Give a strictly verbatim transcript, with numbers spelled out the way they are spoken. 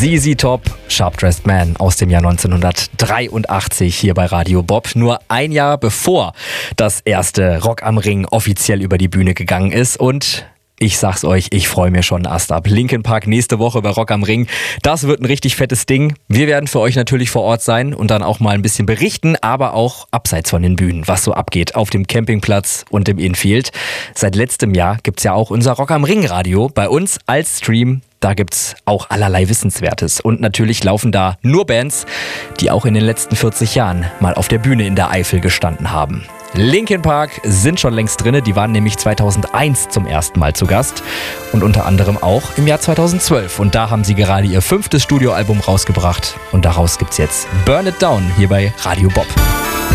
Z Z Top, Sharp Dressed Man aus dem Jahr neunzehnhundertdreiundachtzig hier bei Radio Bob. Nur ein Jahr bevor das erste Rock am Ring offiziell über die Bühne gegangen ist. Und ich sag's euch, ich freue mich schon Ast ab. Linkin Park nächste Woche bei Rock am Ring. Das wird ein richtig fettes Ding. Wir werden für euch natürlich vor Ort sein und dann auch mal ein bisschen berichten, aber auch abseits von den Bühnen, was so abgeht auf dem Campingplatz und im Infield. Seit letztem Jahr gibt's ja auch unser Rock am Ring Radio bei uns als Stream. Da gibt's auch allerlei Wissenswertes. Und natürlich laufen da nur Bands, die auch in den letzten vierzig Jahren mal auf der Bühne in der Eifel gestanden haben. Linkin Park sind schon längst drinne, die waren nämlich zweitausendeins zum ersten Mal zu Gast und unter anderem auch im Jahr zweitausendzwölf. Und da haben sie gerade ihr fünftes Studioalbum rausgebracht und daraus gibt's jetzt Burn It Down hier bei Radio Bob.